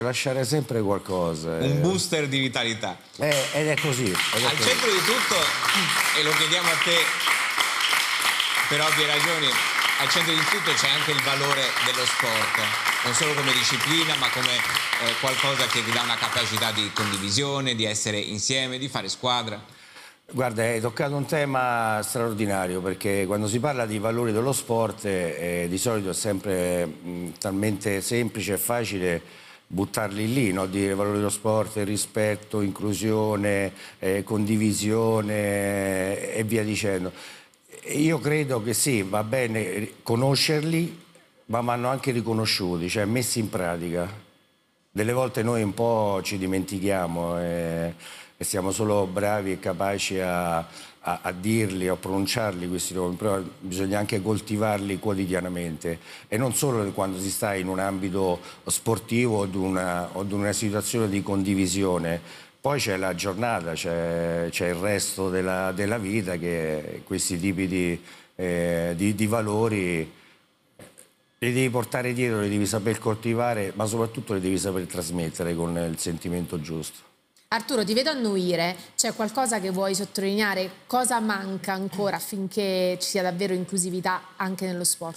Lasciare sempre qualcosa. Un booster di vitalità. Ed è così. Al centro di tutto, e lo chiediamo a te per ovvie ragioni, al centro di tutto c'è anche il valore dello sport, non solo come disciplina, ma come qualcosa che ti dà una capacità di condivisione, di essere insieme, di fare squadra. Guarda, hai toccato un tema straordinario, perché quando si parla di valori dello sport di solito è sempre talmente semplice e facile buttarli lì, no? Dire valori dello sport, rispetto, inclusione, condivisione e via dicendo. Io credo che sì, va bene conoscerli, ma vanno anche riconosciuti, cioè messi in pratica. Delle volte noi un po' ci dimentichiamo e siamo solo bravi e capaci a dirli, a pronunciarli questi nomi, però bisogna anche coltivarli quotidianamente, e non solo quando si sta in un ambito sportivo o di una situazione di condivisione. Poi c'è la giornata, c'è il resto della vita, che questi tipi di valori li devi portare dietro, li devi saper coltivare, ma soprattutto li devi saper trasmettere con il sentimento giusto. Arturo, ti vedo annuire, c'è qualcosa che vuoi sottolineare? Cosa manca ancora affinché ci sia davvero inclusività anche nello sport?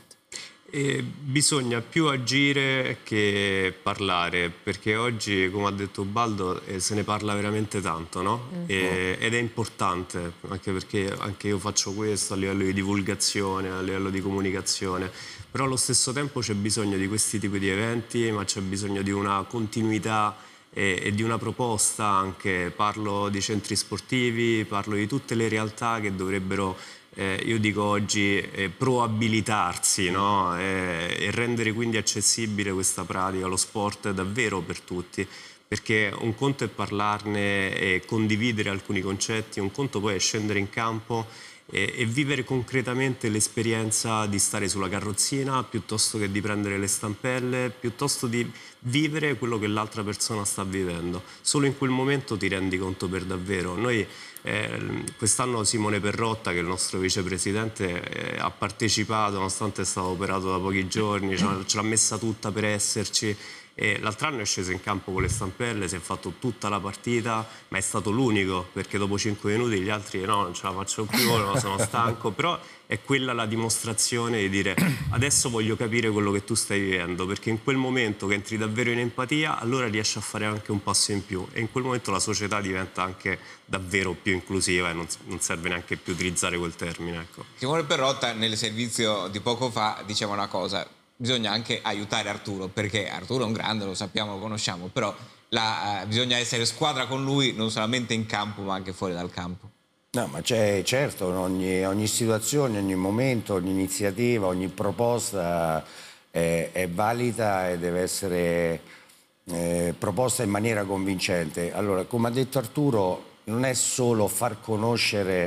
Bisogna più agire che parlare, perché oggi, come ha detto Ubaldo, se ne parla veramente tanto, no? Ed è importante, anche perché anche io faccio questo a livello di divulgazione, a livello di comunicazione, però allo stesso tempo c'è bisogno di questi tipi di eventi, ma c'è bisogno di una continuità e di una proposta anche. Parlo di centri sportivi, parlo di tutte le realtà che dovrebbero, io dico oggi, proabilitarsi, no? E rendere quindi accessibile questa pratica, lo sport, davvero per tutti. Perché un conto è parlarne e condividere alcuni concetti, un conto poi è scendere in campo e vivere concretamente l'esperienza di stare sulla carrozzina piuttosto che di prendere le stampelle, piuttosto di vivere quello che l'altra persona sta vivendo. Solo in quel momento ti rendi conto per davvero. Noi quest'anno Simone Perrotta, che è il nostro vicepresidente, ha partecipato, nonostante è stato operato da pochi giorni, ce l'ha messa tutta per esserci. L'altro anno è sceso in campo con le stampelle, si è fatto tutta la partita, ma è stato l'unico, perché dopo 5 minuti gli altri no, non ce la faccio più, no, sono stanco. Però è quella la dimostrazione di dire: adesso voglio capire quello che tu stai vivendo, perché in quel momento che entri davvero in empatia, allora riesci a fare anche un passo in più, e in quel momento la società diventa anche davvero più inclusiva, e non serve neanche più utilizzare quel termine, ecco. Simone Perrotta nel servizio di poco fa diceva una cosa: bisogna anche aiutare Arturo, perché Arturo è un grande, lo sappiamo, lo conosciamo, però bisogna essere squadra con lui non solamente in campo ma anche fuori dal campo. No, ma c'è certo, ogni situazione, ogni momento, ogni iniziativa, ogni proposta è valida e deve essere proposta in maniera convincente. Allora, come ha detto Arturo, non è solo far conoscere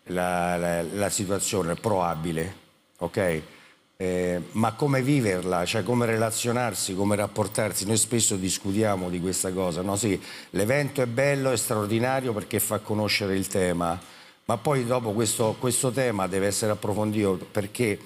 la situazione probabile, ok? Ma come viverla, cioè come relazionarsi, come rapportarsi. Noi spesso discutiamo di questa cosa, no? Sì, l'evento è bello, è straordinario perché fa conoscere il tema, ma poi dopo questo tema deve essere approfondito, perché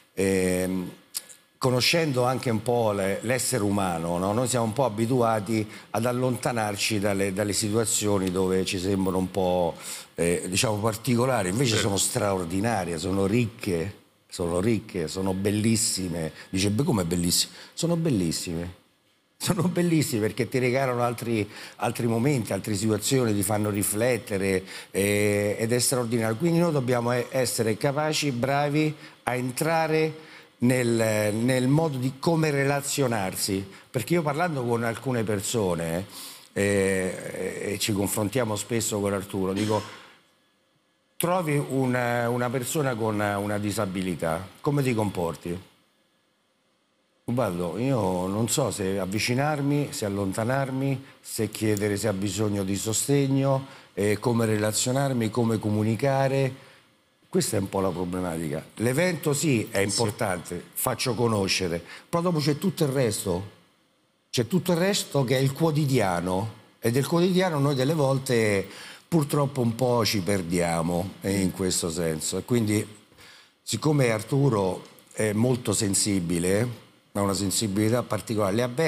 conoscendo anche un po' l'essere umano, no? Noi siamo un po' abituati ad allontanarci dalle situazioni dove ci sembrano un po' diciamo particolari, invece sono straordinarie, sono ricche, sono bellissime. Dice, beh, come bellissime? Sono bellissime. Sono bellissime perché ti regalano altri momenti, altre situazioni, ti fanno riflettere ed è straordinario. Quindi noi dobbiamo essere capaci, bravi a entrare nel modo di come relazionarsi. Perché io, parlando con alcune persone, e ci confrontiamo spesso con Arturo, dico: trovi una persona con una disabilità, come ti comporti? Ubaldo, io non so se avvicinarmi, se allontanarmi, se chiedere se ha bisogno di sostegno, come relazionarmi, come comunicare. Questa è un po' la problematica. L'evento sì, è importante, faccio conoscere, però dopo c'è tutto il resto. C'è tutto il resto che è il quotidiano, e del quotidiano noi delle volte purtroppo un po' ci perdiamo in questo senso. E quindi, siccome Arturo è molto sensibile, ha una sensibilità particolare, le